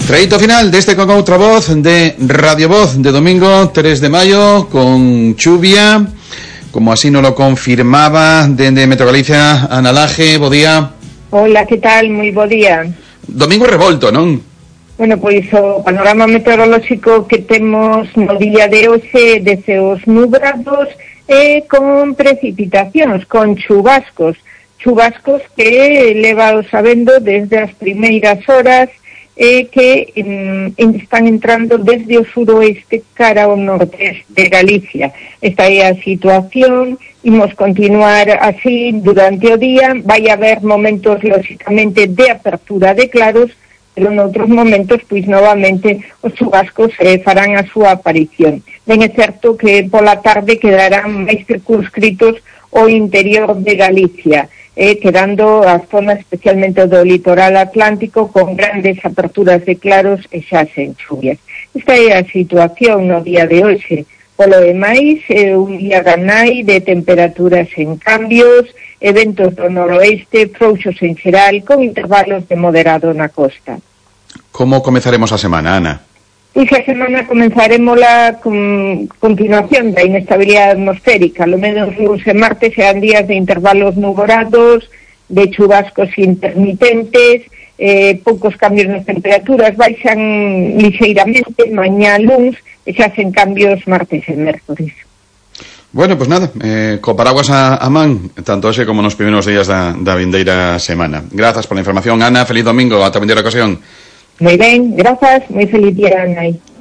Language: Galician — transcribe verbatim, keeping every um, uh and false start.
Treito final deste con outra voz de Radio Voz de domingo tres de maio con chuvia, como así nos lo confirmaba dende Meteo Galicia Ana Laje. Bo día. Hola, que tal? Moi bo día. Domingo revolto, non? Bueno, pois o panorama meteorolóxico que temos no día de hoxe de ceos nubrados e con precipitacións, con chubascos, chubascos que leva sabendo desde as primeiras horas e que mm, están entrando desde o suroeste cara ao norte de Galicia. Esta é a situación, imos continuar así durante o día, vai haber momentos, lógicamente, de apertura de claros, pero noutros momentos, pois, novamente, os chubascos eh, farán a súa aparición. Ben é certo que pola tarde quedarán máis circunscritos o interior de Galicia, eh, quedando a zona especialmente do litoral atlántico con grandes aperturas de claros e xa sen chuvias. Esta é a situación no día de hoxe. Polo demais, é un día ganai de temperaturas en cambios, eventos do noroeste, frouxos en xeral, con intervalos de moderado na costa. Como comezaremos a semana, Ana? Pois a semana comenzaremosla con continuación da inestabilidade atmosférica. Lo menos luns e martes serán días de intervalos nuborados, de chubascos intermitentes, eh, poucos cambios nas temperaturas, baixan lixeiramente mañá luns, e xa sen cambios martes e mércores. Bueno, pues nada, eh, co paraguas a, a man, tanto hoxe como nos primeiros días da, da vindeira semana. Grazas pola información, Ana, feliz domingo, ata a vindeira ocasión. Moi ben, grazas, moi feliz día, Ana.